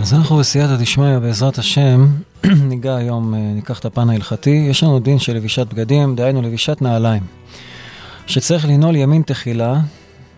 אז אנחנו בסייעתא דשמיא בעזרת השם ניגע היום, ניקח את הפן ההלכתי. יש לנו דין של לבישת בגדים, דהיינו לבישת נעליים, שצריך לנעול ימין תחילה